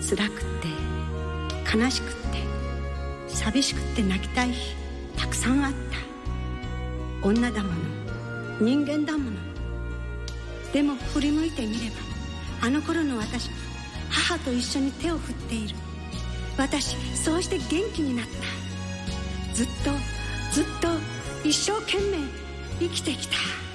辛くって悲しくって寂しくって泣きたい日たくさんあった。女だもの、人間だもの。でも振り向いてみれば、あの頃の私は母と一緒に手を振っている。私そうして元気になった。ずっとずっと一生懸命生きてきた。